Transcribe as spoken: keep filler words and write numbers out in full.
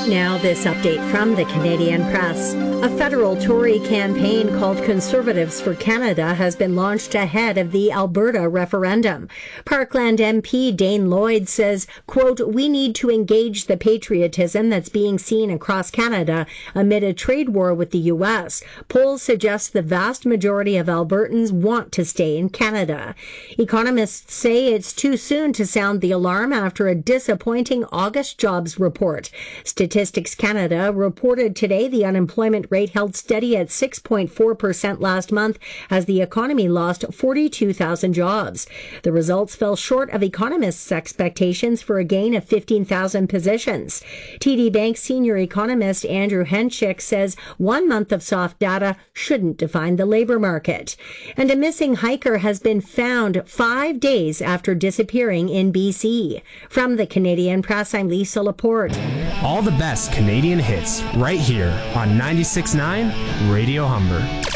Now, this update from the Canadian Press. A federal Tory campaign called Conservatives for Canada has been launched ahead of the Alberta referendum. Parkland M P Dane Lloyd says, quote, "We need to engage the patriotism that's being seen across Canada amid a trade war with the U S. Polls suggest the vast majority of Albertans want to stay in Canada." Economists say it's too soon to sound the alarm after a disappointing August jobs report. Statistics Canada reported today the unemployment rate held steady at six point four percent last month as the economy lost forty-two thousand jobs. The results fell short of economists' expectations for a gain of fifteen thousand positions. T D Bank senior economist Andrew Henchick says one month of soft data shouldn't define the labor market. And a missing hiker has been found five days after disappearing in B C. From the Canadian Press, I'm Lisa Laporte. All the best Canadian hits right here on ninety-six point nine Radio Humber.